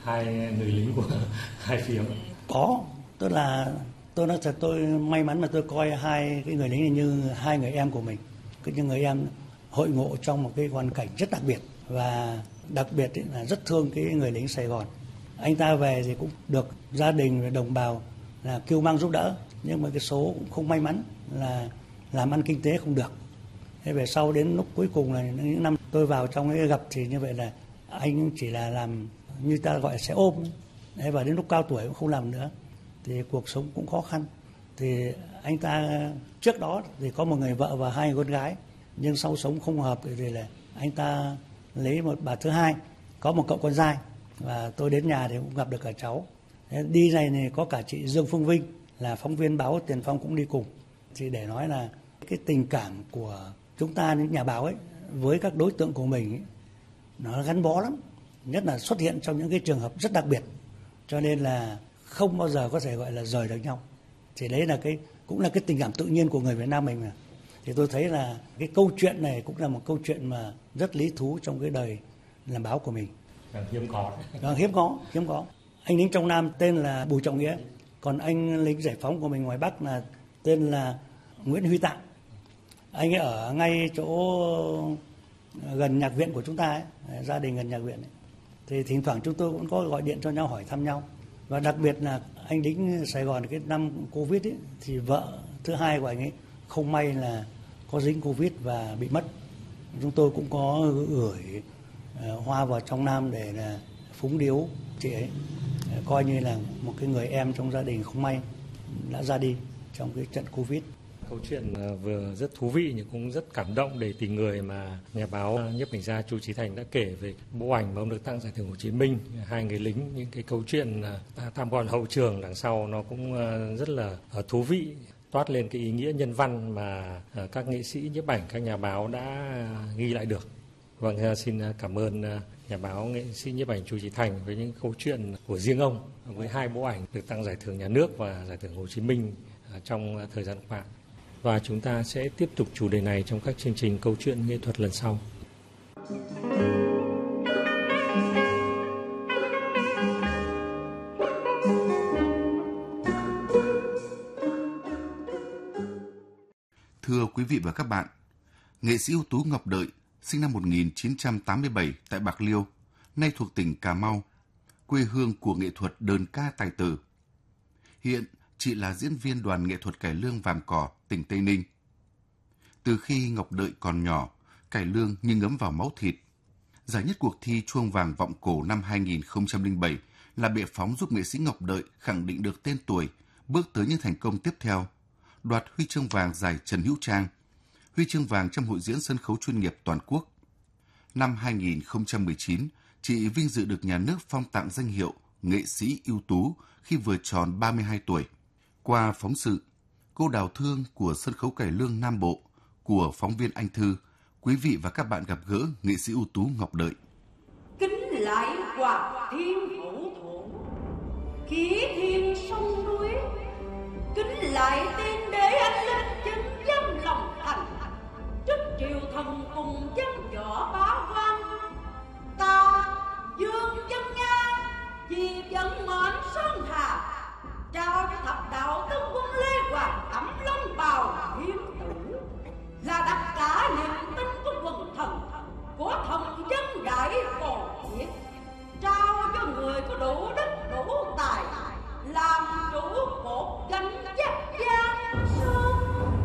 hai người lính của hai phía? Có, tức là tôi nói thật, tôi may mắn mà tôi coi hai cái người lính này như hai người em của mình, những người em hội ngộ trong một cái hoàn cảnh rất đặc biệt, và đặc biệt là rất thương cái người lính Sài Gòn. Anh ta về thì cũng được gia đình và đồng bào là kêu mang giúp đỡ, nhưng mà cái số cũng không may mắn là làm ăn kinh tế không được. Thế về sau đến lúc cuối cùng là những năm tôi vào trong cái gặp thì như vậy là anh chỉ là làm như ta gọi là xe ôm. Thế và đến lúc cao tuổi cũng không làm nữa, thì cuộc sống cũng khó khăn. Thì anh ta trước đó thì có một người vợ và hai người con gái, nhưng sau sống không hợp thì là anh ta lấy một bà thứ hai, có một cậu con trai, và tôi đến nhà thì cũng gặp được cả cháu. Thế đi này có cả chị Dương Phương Vinh là phóng viên báo Tiền Phong cũng đi cùng. Thì để nói là cái tình cảm của chúng ta những nhà báo ấy với các đối tượng của mình ấy, nó gắn bó lắm, nhất là xuất hiện trong những cái trường hợp rất đặc biệt, cho nên là không bao giờ có thể gọi là rời được nhau. Thì đấy là cũng là cái tình cảm tự nhiên của người Việt Nam mình mà. Thì tôi thấy là cái câu chuyện này cũng là một câu chuyện mà rất lý thú trong cái đời làm báo của mình. Hiếm có. Hiếm có. Anh lính trong Nam tên là Bùi Trọng Nghĩa, còn anh lính giải phóng của mình ngoài Bắc là tên là Nguyễn Huy Tạng. Anh ấy ở ngay chỗ gần nhạc viện của chúng ta ấy, gia đình gần nhạc viện ấy. Thì thỉnh thoảng chúng tôi cũng có gọi điện cho nhau hỏi thăm nhau. Và đặc biệt là anh lính Sài Gòn cái năm Covid ấy, thì vợ thứ hai của anh ấy không may là có dính Covid và bị mất. Chúng tôi cũng có gửi hoa vào trong Nam để là phúng điếu chị ấy, coi như là một cái người em trong gia đình không may đã ra đi trong cái trận Covid. Câu chuyện vừa rất thú vị nhưng cũng rất cảm động để tình người mà nhà báo nhiếp ảnh gia Chu Chí Thành đã kể về bộ ảnh mà ông được tặng giải thưởng Hồ Chí Minh, hai người lính, những cái câu chuyện tham quan hậu trường đằng sau nó cũng rất là thú vị, toát lên cái ý nghĩa nhân văn mà các nghệ sĩ nhiếp ảnh, các nhà báo đã ghi lại được. Vâng, xin cảm ơn nhà báo nghệ sĩ nhiếp ảnh Chu Chí Thành với những câu chuyện của riêng ông với hai bộ ảnh được tặng giải thưởng nhà nước và giải thưởng Hồ Chí Minh trong thời gian qua. Và chúng ta sẽ tiếp tục chủ đề này trong các chương trình câu chuyện nghệ thuật lần sau. Thưa quý vị và các bạn, nghệ sĩ ưu tú Ngọc Đợi sinh năm 1987 tại Bạc Liêu, nay thuộc tỉnh Cà Mau, quê hương của nghệ thuật đờn ca tài tử. Hiện, chị là diễn viên đoàn nghệ thuật cải lương Vàm Cỏ, tỉnh Tây Ninh. Từ khi Ngọc Đợi còn nhỏ, cải lương như ngấm vào máu thịt. Giải nhất cuộc thi Chuông Vàng Vọng Cổ năm 2007 là bệ phóng giúp nghệ sĩ Ngọc Đợi khẳng định được tên tuổi, bước tới những thành công tiếp theo, đoạt huy chương vàng giải Trần Hữu Trang, huy chương vàng trong hội diễn sân khấu chuyên nghiệp toàn quốc. Năm 2019, chị vinh dự được nhà nước phong tặng danh hiệu nghệ sĩ ưu tú khi vừa tròn 32 tuổi. Qua phóng sự Cô đào thương của sân khấu cải lương Nam Bộ của phóng viên Anh Thư, quý vị và các bạn gặp gỡ nghệ sĩ ưu tú Ngọc Đợi. Kính lại Hoàng Thiên Hậu Thổ, Kỷ Thiên sông núi, kính lại tiên đế anh linh chứng dám lòng thành, trước triều thần cùng dân võ bá quan, ta dương chân Nga vì vận mệnh sơn hà, trao cho thập đạo tân quân Lê Hoàng ẩm long bào thiên tử, là đặc cả niềm tin của quần thần, của thần dân đại phò Việt, trao cho người có đủ đức đủ tài, làm chủ một gánh vác giang sơn.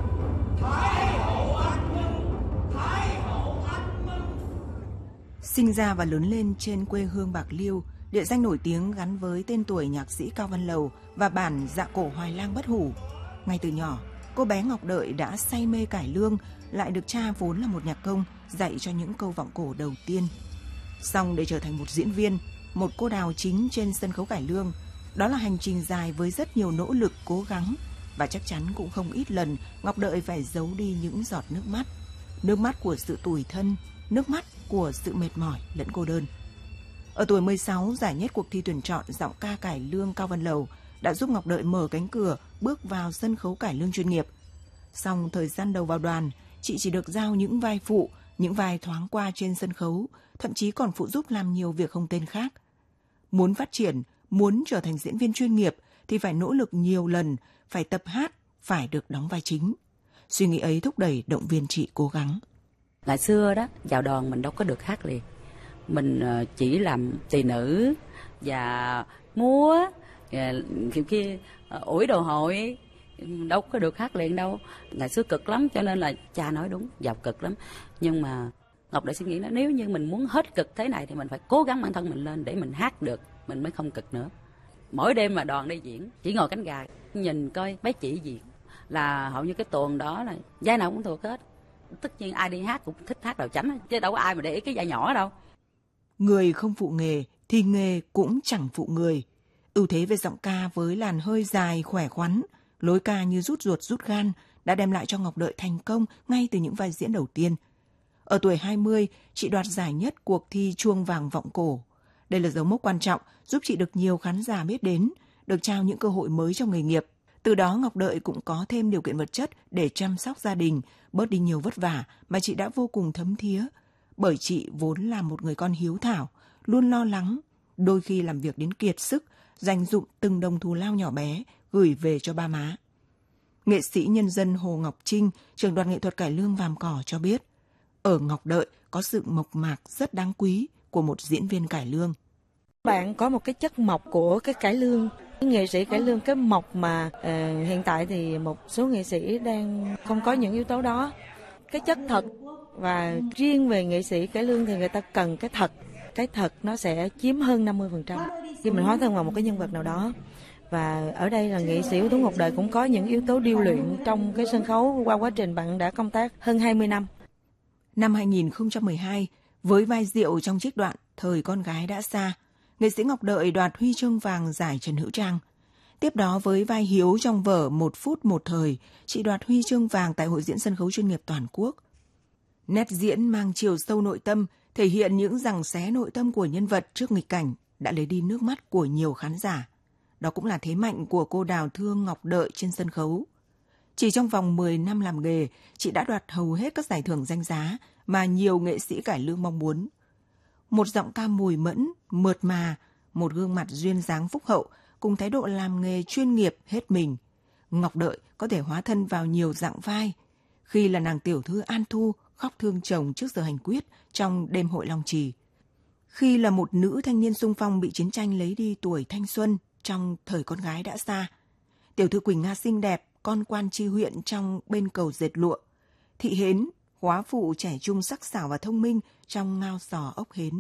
Thái hậu anh minh, Thái hậu anh minh. Sinh ra và lớn lên trên quê hương Bạc Liêu, địa danh nổi tiếng gắn với tên tuổi nhạc sĩ Cao Văn Lầu và bản Dạ Cổ Hoài Lang bất hủ. Ngay từ nhỏ, cô bé Ngọc Đợi đã say mê cải lương, lại được cha vốn là một nhạc công dạy cho những câu vọng cổ đầu tiên. Song để trở thành một diễn viên, một cô đào chính trên sân khấu cải lương, đó là hành trình dài với rất nhiều nỗ lực cố gắng, và chắc chắn cũng không ít lần Ngọc Đợi phải giấu đi những giọt nước mắt của sự tủi thân, nước mắt của sự mệt mỏi lẫn cô đơn. Ở tuổi 16, giải nhất cuộc thi tuyển chọn giọng ca cải lương Cao Văn Lầu đã giúp Ngọc Đợi mở cánh cửa bước vào sân khấu cải lương chuyên nghiệp. Song thời gian đầu vào đoàn, chị chỉ được giao những vai phụ, những vai thoáng qua trên sân khấu, thậm chí còn phụ giúp làm nhiều việc không tên khác. Muốn phát triển, muốn trở thành diễn viên chuyên nghiệp thì phải nỗ lực nhiều lần, phải tập hát, phải được đóng vai chính. Suy nghĩ ấy thúc đẩy động viên chị cố gắng. Ngày xưa đó, vào đoàn mình đâu có được hát liền. Mình chỉ làm tỳ nữ và múa, khi ủi đồ hội, đâu có được hát liền đâu. Ngày xưa cực lắm, cho nên là cha nói đúng, giàu cực lắm. Nhưng mà Ngọc Đội suy nghĩ là nếu như mình muốn hết cực thế này thì mình phải cố gắng bản thân mình lên để mình hát được, mình mới không cực nữa. Mỗi đêm mà đoàn đi diễn, chỉ ngồi cánh gà nhìn coi mấy chị diễn là hầu như cái tuồng đó là vai nào cũng thuộc hết. Tất nhiên ai đi hát cũng thích hát đầu chánh, chứ đâu có ai mà để ý cái vai nhỏ đâu. Người không phụ nghề thì nghề cũng chẳng phụ người. Ưu thế về giọng ca với làn hơi dài khỏe khoắn, lối ca như rút ruột rút gan đã đem lại cho Ngọc Đợi thành công ngay từ những vai diễn đầu tiên. Ở tuổi 20, chị đoạt giải nhất cuộc thi Chuông Vàng Vọng Cổ. Đây là dấu mốc quan trọng giúp chị được nhiều khán giả biết đến, được trao những cơ hội mới trong nghề nghiệp. Từ đó Ngọc Đợi cũng có thêm điều kiện vật chất để chăm sóc gia đình, bớt đi nhiều vất vả mà chị đã vô cùng thấm thía. Bởi chị vốn là một người con hiếu thảo, luôn lo lắng, đôi khi làm việc đến kiệt sức, dành dụm từng đồng thù lao nhỏ bé gửi về cho ba má. Nghệ sĩ nhân dân Hồ Ngọc Trinh, trưởng đoàn nghệ thuật cải lương Vàm Cỏ cho biết, ở Ngọc Đợi có sự mộc mạc rất đáng quý của một diễn viên cải lương. Bạn có một cái chất mộc của cái cải lương. Nghệ sĩ cải lương cái mộc mà hiện tại thì một số nghệ sĩ đang không có những yếu tố đó. Cái chất thật, và riêng về nghệ sĩ cải lương thì người ta cần cái thật. Cái thật nó sẽ chiếm hơn 50% khi mình hóa thân vào một cái nhân vật nào đó. Và ở đây là nghệ sĩ ưu tú Ngọc Đợi cũng có những yếu tố điêu luyện trong cái sân khấu qua quá trình bạn đã công tác hơn 20 năm. Năm 2012, với vai Diệu trong trích đoạn Thời Con Gái Đã Xa, nghệ sĩ Ngọc Đợi đoạt huy chương vàng giải Trần Hữu Trang. Tiếp đó với vai Hiếu trong vở Một Phút Một Thời, chị đoạt huy chương vàng tại Hội diễn sân khấu chuyên nghiệp toàn quốc. Nét diễn mang chiều sâu nội tâm, thể hiện những giằng xé nội tâm của nhân vật trước nghịch cảnh đã lấy đi nước mắt của nhiều khán giả. Đó cũng là thế mạnh của cô Đào Thương Ngọc Đợi trên sân khấu. Chỉ trong vòng 10 năm làm nghề, chị đã đoạt hầu hết các giải thưởng danh giá mà nhiều nghệ sĩ cải lương mong muốn. Một giọng ca mùi mẫn, mượt mà, một gương mặt duyên dáng phúc hậu, cùng thái độ làm nghề chuyên nghiệp hết mình. Ngọc Đợi có thể hóa thân vào nhiều dạng vai. Khi là nàng tiểu thư An Thu khóc thương chồng trước giờ hành quyết trong đêm hội Long Trì. Khi là một nữ thanh niên xung phong bị chiến tranh lấy đi tuổi thanh xuân trong Thời Con Gái Đã Xa. Tiểu thư Quỳnh Nga xinh đẹp, con quan tri huyện trong Bên Cầu Dệt Lụa. Thị Hến, góa phụ trẻ trung sắc sảo và thông minh trong Ngao Sò Ốc Hến.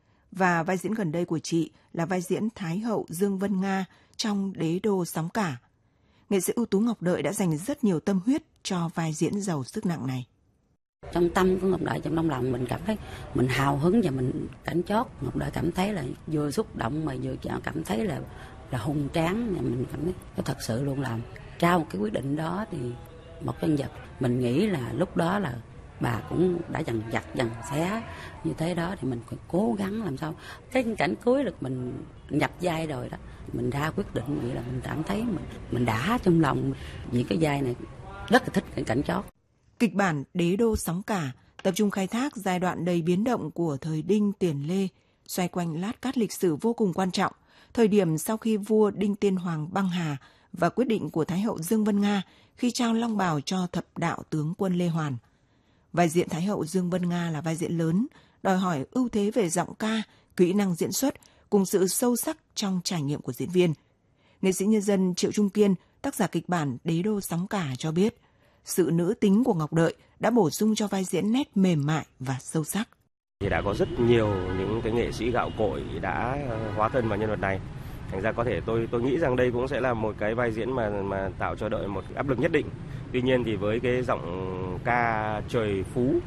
Và vai diễn gần đây của chị là vai diễn Thái hậu Dương Vân Nga trong Đế đô Sóng Cả. Nghệ sĩ ưu tú Ngọc Đợi đã dành rất nhiều tâm huyết cho vai diễn giàu sức nặng này. Trong tâm của Ngọc Đợi, trong trong lòng mình cảm thấy mình hào hứng và mình cảnh chót. Ngọc Đợi cảm thấy là vừa xúc động mà vừa cảm thấy là hùng tráng. Mình cảm thấy thật sự luôn làm trao một cái quyết định đó thì một nhân vật mình nghĩ là lúc đó là bà cũng đã dằn vặt dằn xé như thế đó, thì mình phải cố gắng làm sao cái cảnh cuối là mình nhập vai rồi đó, mình ra quyết định vậy là mình cảm thấy mình đã trong lòng vì cái vai này rất là thích cái cảnh chót. Kịch bản Đế đô Sóng Cả tập trung khai thác giai đoạn đầy biến động của thời Đinh Tiền Lê, xoay quanh lát cắt lịch sử vô cùng quan trọng, thời điểm sau khi vua Đinh Tiên Hoàng băng hà và quyết định của Thái hậu Dương Vân Nga khi trao long bào cho thập đạo tướng quân Lê Hoàn. Vai diễn Thái hậu Dương Vân Nga là vai diễn lớn, đòi hỏi ưu thế về giọng ca, kỹ năng diễn xuất cùng sự sâu sắc trong trải nghiệm của diễn viên. Nghệ sĩ nhân dân Triệu Trung Kiên, tác giả kịch bản Đế đô Sóng Cả cho biết, sự nữ tính của Ngọc Đợi đã bổ sung cho vai diễn nét mềm mại và sâu sắc. Thì đã có rất nhiều những cái nghệ sĩ gạo cội đã hóa thân vào nhân vật này. Thành ra có thể tôi nghĩ rằng đây cũng sẽ là một cái vai diễn mà tạo cho Đợi một áp lực nhất định. Tuy nhiên thì với cái giọng ca trời phú,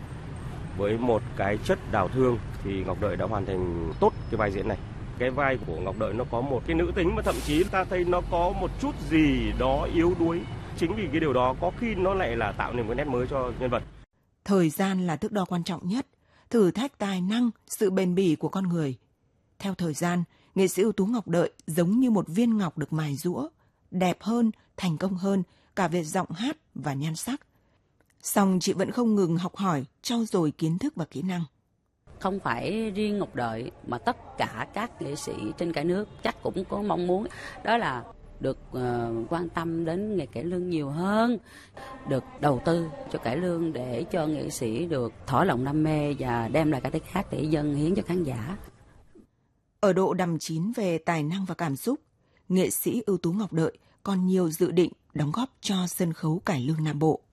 với một cái chất đào thương thì Ngọc Đợi đã hoàn thành tốt cái vai diễn này. Cái vai của Ngọc Đợi nó có một cái nữ tính mà thậm chí ta thấy nó có một chút gì đó yếu đuối. Chính vì cái điều đó có khi nó lại là tạo nên một nét mới cho nhân vật. Thời gian là thước đo quan trọng nhất, thử thách tài năng, sự bền bỉ của con người. Theo thời gian, nghệ sĩ ưu tú Ngọc Đợi giống như một viên ngọc được mài giũa, đẹp hơn, thành công hơn, cả về giọng hát và nhan sắc. Song chị vẫn không ngừng học hỏi, trau dồi kiến thức và kỹ năng. Không phải riêng Ngọc Đợi mà tất cả các nghệ sĩ trên cả nước chắc cũng có mong muốn đó là được quan tâm đến nghề cải lương nhiều hơn, được đầu tư cho cải lương để cho nghệ sĩ được thỏa lòng đam mê và đem lại cái tiếng hát để dâng hiến cho khán giả. Ở độ đằm chín về tài năng và cảm xúc, nghệ sĩ ưu tú Ngọc Đợi còn nhiều dự định đóng góp cho sân khấu cải lương Nam Bộ.